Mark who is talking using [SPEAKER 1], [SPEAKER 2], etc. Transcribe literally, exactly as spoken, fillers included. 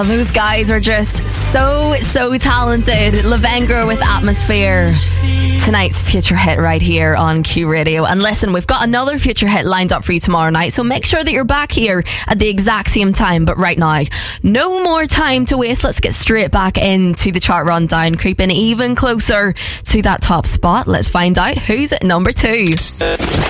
[SPEAKER 1] Those guys are just so, so talented. Lavengro with Atmosphere. Tonight's future hit right here on Q Radio. And listen, we've got another future hit lined up for you tomorrow night, so make sure that you're back here at the exact same time. But right now, no more time to waste. Let's get straight back into the chart rundown, creeping even closer to that top spot. Let's find out who's at number two.